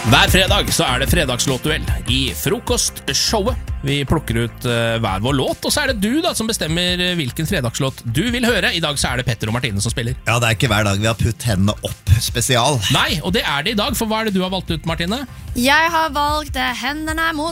Hver fredag så det fredagslåtduell i frokostshowet. Vi plukker ut hver vår låt, og så det du da som bestemmer hvilken fredagslåt du vil høre. I dag så det Petter og Martine som spiller. Ja, det ikke hver dag vi har putt hendene opp spesial. Nei, og det det i dag, for hva det du har valgt ut, Martine? Jeg har valgt Hendene mot